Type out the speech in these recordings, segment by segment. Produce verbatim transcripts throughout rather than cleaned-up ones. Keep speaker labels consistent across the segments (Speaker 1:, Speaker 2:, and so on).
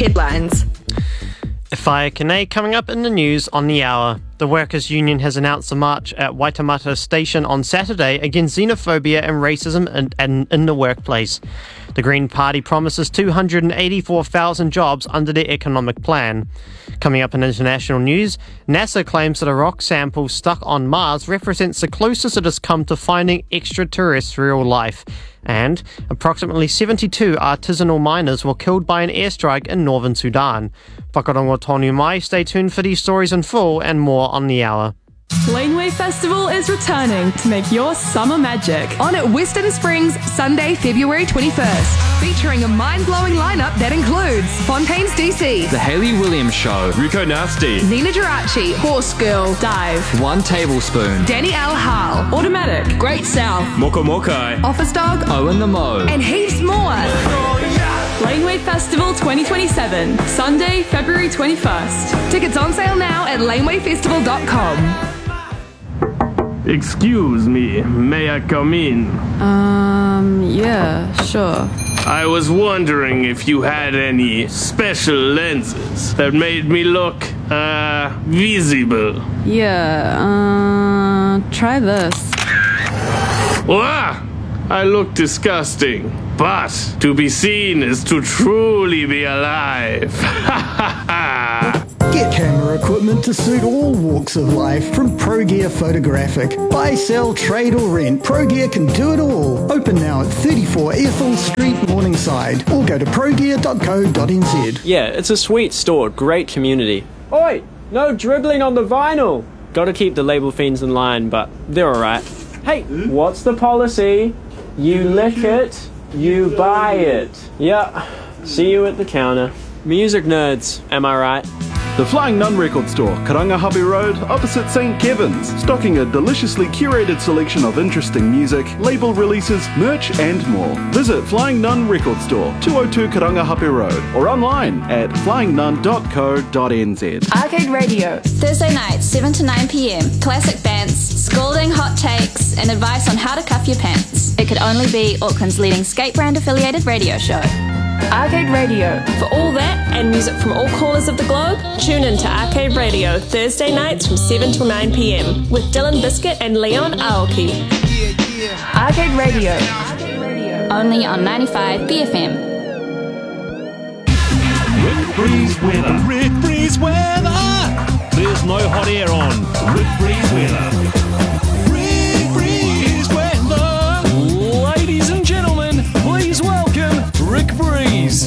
Speaker 1: headlines.
Speaker 2: Whaiakene coming up in the news on the hour. The Workers' Union has announced a march at Waitemata Station on Saturday against xenophobia and racism in, in, in the workplace. The Green Party promises two hundred eighty-four thousand jobs under their economic plan. Coming up in international news, NASA claims that a rock sample stuck on Mars represents the closest it has come to finding extraterrestrial life. And approximately seventy-two artisanal miners were killed by an airstrike in northern Sudan. Whakarongo tonu mai, stay tuned for these stories in full and more on the hour.
Speaker 3: Laneway Festival is returning to make your summer magic.
Speaker 1: On at Western Springs, Sunday, February twenty-first. Featuring a mind-blowing lineup that includes Fontaine's D C,
Speaker 4: The Hayley Williams Show,
Speaker 5: Rico Nasty,
Speaker 1: Nina Geraci, Horse Girl,
Speaker 3: Dive,
Speaker 4: One Tablespoon,
Speaker 1: Danny L. Hall,
Speaker 3: Automatic,
Speaker 1: Great South,
Speaker 5: Moko Mokai,
Speaker 1: Office Dog,
Speaker 4: Owen the Mo,
Speaker 1: and heaps more.
Speaker 3: Laneway Festival twenty twenty-seven, Sunday, February twenty-first.
Speaker 1: Tickets on sale now at laneway festival dot com.
Speaker 6: Excuse me, may I come in?
Speaker 3: Um, yeah, sure.
Speaker 6: I was wondering if you had any special lenses that made me look, uh, visible.
Speaker 3: Yeah, uh, try this.
Speaker 6: Wah! I look disgusting, but to be seen is to truly be alive. Ha ha ha!
Speaker 7: Get camera equipment to suit all walks of life from ProGear Photographic. Buy, sell, trade or rent, ProGear can do it all. Open now at thirty-four Ethel Street, Morningside, or go to progear dot co dot n z.
Speaker 8: Yeah, it's a sweet store, great community. Oi, no dribbling on the vinyl. Gotta keep the label fiends in line, but they're alright. Hey, what's the policy? You lick it, you buy it. Yeah, see you at the counter. Music nerds, am I right?
Speaker 9: The Flying Nun Record Store, Karangahape Road, opposite Saint Kevin's, stocking a deliciously curated selection of interesting music, label releases, merch and more. Visit Flying Nun Record Store, two oh two Karangahape Road, or online at flying nun dot co dot n z.
Speaker 10: Arcade Radio, Thursday nights, seven to nine p.m. Classic bands, scolding hot takes, and advice on how to cuff your pants. It could only be Auckland's leading skate brand affiliated radio show.
Speaker 3: Arcade Radio.
Speaker 11: For all that and music from all corners of the globe, tune in to Arcade Radio Thursday nights from seven till nine p.m. with Dylan Biscuit and Leon Aoki.
Speaker 3: Arcade Radio.
Speaker 10: Only on ninety-five B F M.
Speaker 12: Rick Breeze weather. Rick Breeze weather. There's no hot air on. Rick Breeze weather. Rick Breeze weather. Ladies and gentlemen, please welcome Rick Breeze.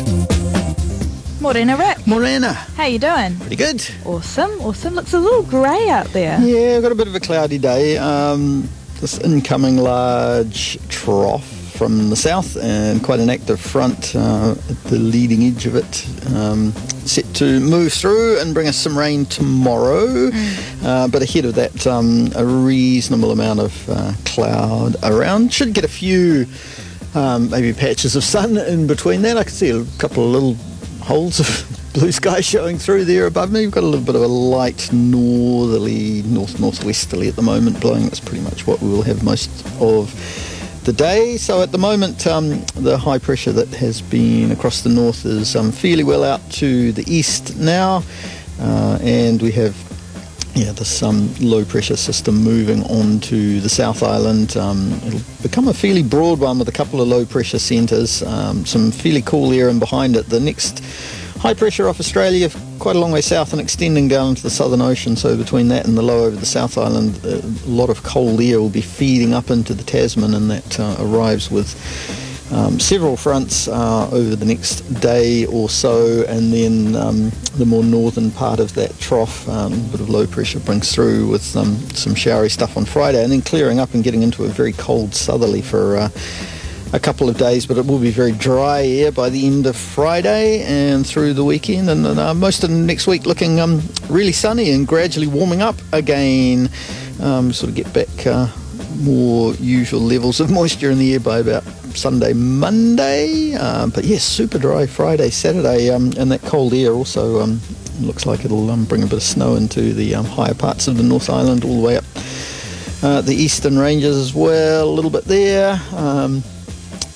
Speaker 13: Morena, Rick.
Speaker 7: Morena.
Speaker 13: How you doing?
Speaker 7: Pretty good.
Speaker 13: Awesome, awesome. Looks a little grey out there.
Speaker 7: Yeah, I've got a bit of a cloudy day. Um, this incoming large trough from the south and quite an active front uh, at the leading edge of it, um, set to move through and bring us some rain tomorrow. Mm. Uh, but ahead of that, um, a reasonable amount of uh, cloud around. Should get a few um, maybe patches of sun in between that. I can see a couple of little holes of blue sky showing through there above me. We've got a little bit of a light northerly, north-northwesterly at the moment blowing. That's pretty much what we will have most of the day. So at the moment, um, the high pressure that has been across the north is um, fairly well out to the east now, uh, and we have yeah this um, low pressure system moving on to the South Island. Um, it'll become a fairly broad one with a couple of low pressure centres, um, some fairly cool air in behind it. The next high pressure off Australia quite a long way south and extending down into the Southern Ocean, so between that and the low over the South Island, a lot of cold air will be feeding up into the Tasman, and that uh, arrives with um, several fronts uh, over the next day or so, and then um, the more northern part of that trough, um, a bit of low pressure brings through with um, some showery stuff on Friday, and then clearing up and getting into a very cold southerly for uh, a couple of days, but it will be very dry air by the end of Friday and through the weekend, and uh, most of next week looking um, really sunny and gradually warming up again. Um, sort of get back uh, more usual levels of moisture in the air by about Sunday, Monday, uh, but yes, super dry Friday, Saturday, um, and that cold air also um, looks like it'll um, bring a bit of snow into the um, higher parts of the North Island, all the way up uh, the eastern ranges as well, a little bit there. Um,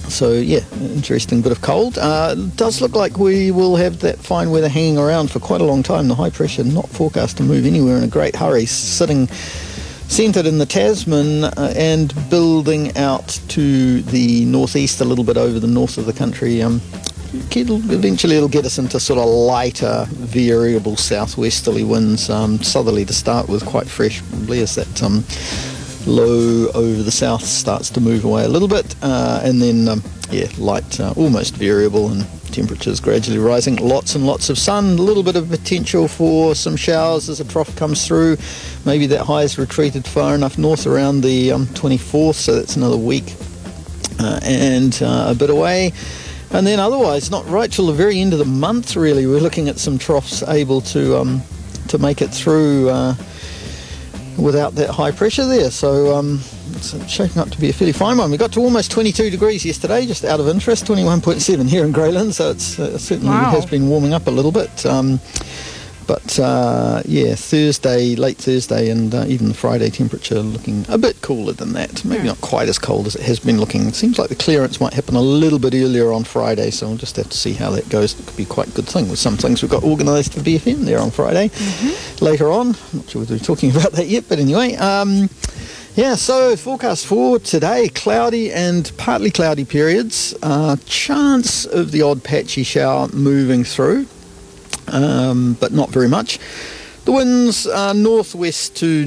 Speaker 7: so, yeah, interesting bit of cold. Uh, it does look like we will have that fine weather hanging around for quite a long time. The high pressure not forecast to move anywhere in a great hurry, sitting centred in the Tasman uh, and building out to the northeast a little bit over the north of the country. Um, it'll, eventually it'll get us into sort of lighter, variable southwesterly winds, um, southerly to start with, quite fresh probably as that um, low over the south starts to move away a little bit, uh, and then um, yeah, light, uh, almost variable, and temperatures gradually rising. Lots and lots of sun, a little bit of potential for some showers as a trough comes through. Maybe that high has retreated far enough north around the um, twenty-fourth, so that's another week uh, and uh, a bit away. And then otherwise, not right till the very end of the month, really. We're looking at some troughs able to um, to make it through uh, without that high pressure there. So um, it's shaping up to be a fairly fine one. We got to almost twenty-two degrees yesterday, just out of interest, twenty-one point seven here in Greyland, so it's uh, certainly
Speaker 13: Wow.
Speaker 7: has been warming up a little bit. Um, but uh, yeah, Thursday, late Thursday, and uh, even the Friday temperature looking a bit cooler than that. Maybe not quite as cold as it has been looking. It seems like the clearance might happen a little bit earlier on Friday, so we'll just have to see how that goes. It could be quite a good thing with some things we've got organised for B F M there on Friday. Mm-hmm. Later on, I'm not sure whether we're talking about that yet, but anyway. Um, Yeah, so forecast for today, cloudy and partly cloudy periods. Uh, chance of the odd patchy shower moving through, um, but not very much. The winds are northwest to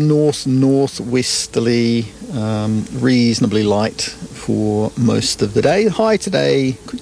Speaker 7: north-northwesterly, um, reasonably light for most of the day. High today could